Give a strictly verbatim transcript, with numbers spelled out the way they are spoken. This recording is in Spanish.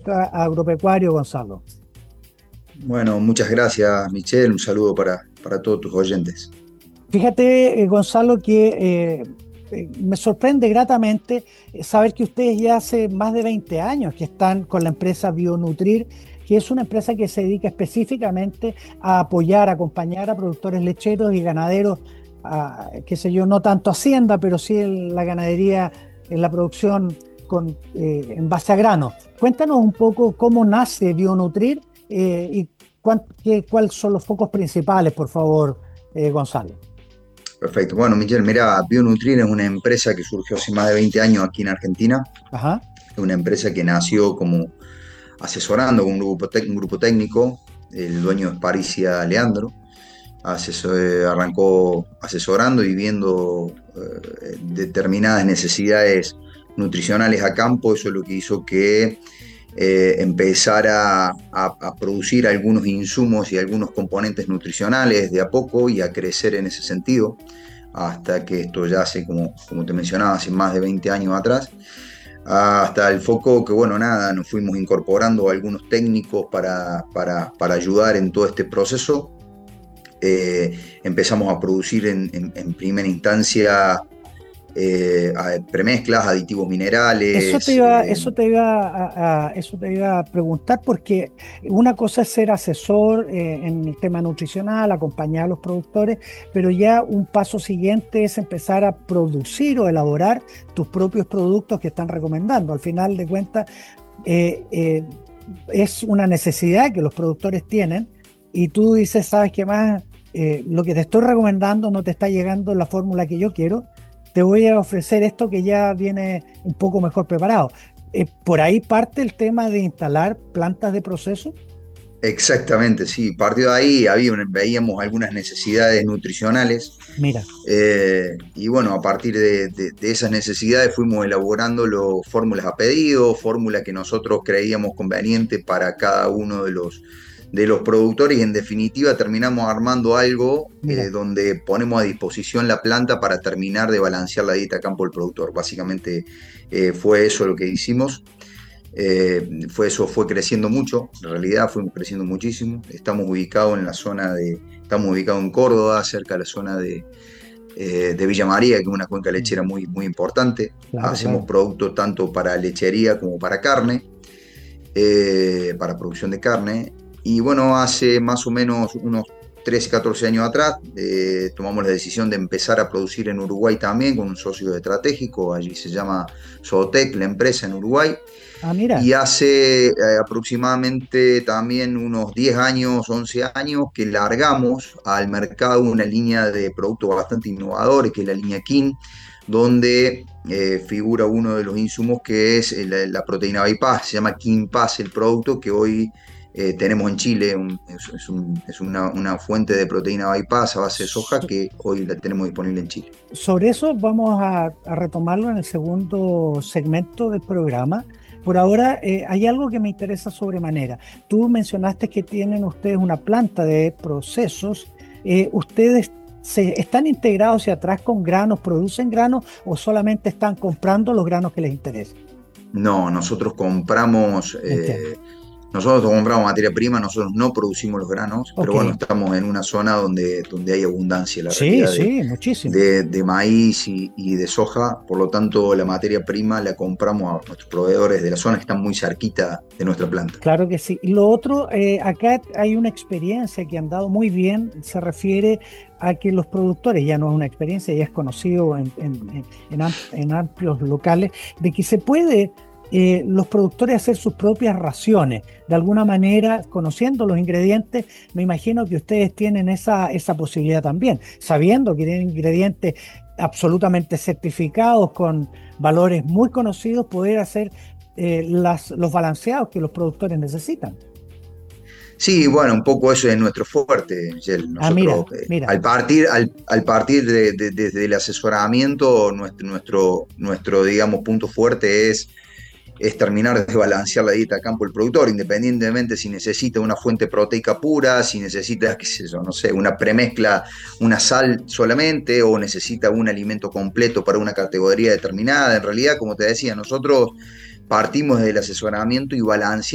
Agropeca- Agropecuario, Gonzalo. Bueno, muchas gracias, Michelle. Un saludo para, para todos tus oyentes. Fíjate, eh, Gonzalo, que eh, eh, me sorprende gratamente eh, saber que ustedes ya hace más de veinte años que están con la empresa Bionutrir, que es una empresa que se dedica específicamente a apoyar, a acompañar a productores lecheros y ganaderos, a, qué sé yo, no tanto hacienda, pero sí en la ganadería, en la producción con, eh, en base a grano. Cuéntanos un poco cómo nace Bionutrir eh, y cuán- qué- cuáles son los focos principales, por favor, eh, Gonzalo. Perfecto. Bueno, Michelle, mira, BioNutrir es una empresa que surgió hace más de veinte años aquí en Argentina. Ajá. Es una empresa que nació como asesorando con un grupo, tec- un grupo técnico. El dueño es Paricia Leandro. Asesor- eh, arrancó asesorando y viendo eh, determinadas necesidades nutricionales a campo. Eso es lo que hizo que eh, empezar a, a- a producir algunos insumos y algunos componentes nutricionales de a poco y a crecer en ese sentido, hasta que esto ya hace, como, como te mencionaba, hace más de veinte años atrás, hasta el foco que, bueno, nada, nos fuimos incorporando algunos técnicos para, para, para ayudar en todo este proceso. Eh, empezamos a producir en, en, en primera instancia eh, a- premezclas, aditivos Eso te minerales. iba, eh, eso te iba a, a- eso te iba a preguntar porque una cosa es ser asesor eh, en el tema nutricional, acompañar a los productores, pero ya un paso siguiente es empezar a producir o elaborar tus propios productos que están recomendando. Al final de cuentas, eh, eh, es una necesidad que los productores tienen y tú dices, ¿sabes qué más? Eh, lo que te estoy recomendando no te está llegando en la fórmula que yo quiero, te voy a ofrecer esto que ya viene un poco mejor preparado. Eh, por ahí parte el tema de instalar plantas de proceso. Exactamente, sí. Partió de ahí, había, un- veíamos algunas necesidades nutricionales Mira, eh, y bueno, a partir de, de- de esas necesidades fuimos elaborando los fórmulas a pedido, fórmulas que nosotros creíamos conveniente para cada uno de los, de los productores y en definitiva terminamos armando algo eh, mira. donde ponemos a disposición la planta para terminar de balancear la dieta a campo del productor. Básicamente eh, fue eso lo que hicimos. Eh, fue, eso fue creciendo mucho, en realidad fuimos creciendo muchísimo. Estamos ubicados en la zona de, estamos ubicados en Córdoba, cerca de la zona de, eh, de Villa María, que es una cuenca Mm, lechera muy, muy importante. claro, Hacemos claro. productos tanto para lechería como para carne, eh, para producción de carne. Y bueno, hace más o menos unos trece catorce años atrás, eh, tomamos la decisión de empezar a producir en Uruguay también con un socio estratégico, allí se llama Zootec, la empresa en Uruguay. Ah, mira, Y hace eh, aproximadamente también unos diez años, once años, que largamos al mercado una línea de productos bastante innovadores, que es la línea Kin, donde eh, figura uno de los insumos que es eh, la, la proteína bypass. Se llama Kin Pass el producto que hoy eh, tenemos en Chile. Un- es, es un- es una, una fuente de proteína bypass a base de soja So- que hoy la tenemos disponible en Chile. sobre eso vamos a, a retomarlo en el segundo segmento del programa. Por ahora, eh, hay algo que me interesa sobremanera. Tú mencionaste que tienen ustedes una planta de procesos. Eh, ¿ustedes se, están integrados hacia atrás con granos, producen granos o solamente están comprando los granos que les interesan? No, nosotros compramos, Entiendo. eh, nosotros compramos materia prima, nosotros no producimos los granos, pero Ok. bueno, estamos en una zona donde, donde hay abundancia, la Sí, realidad, de, sí, muchísimo. de- de maíz y, y de soja, por lo tanto la materia prima la compramos a nuestros proveedores de la zona que están muy cerquita de nuestra planta. Claro que sí. Y lo otro, eh, acá hay una experiencia que han dado muy bien, se refiere a que los productores, ya no es una experiencia, ya es conocido en, en- en- en am- en amplios locales, de que se puede, eh, los productores hacer sus propias raciones. De alguna manera, conociendo los ingredientes, me imagino que ustedes tienen esa, esa posibilidad también, sabiendo que tienen ingredientes absolutamente certificados con valores muy conocidos, poder hacer eh, las, los balanceados que los productores necesitan. Sí, bueno, un poco eso es nuestro fuerte, Michelle. Ah, Nosotros, mira, eh, mira, al partir, al, al partir de, de- desde el asesoramiento, nuestro, nuestro, nuestro, digamos, punto fuerte es es terminar de balancear la dieta a campo del productor, independientemente si necesita una fuente proteica pura, si necesita, qué sé yo, no sé, una premezcla, una sal solamente, o necesita un alimento completo para una categoría determinada. En realidad, como te decía, nosotros partimos del asesoramiento y balanceamos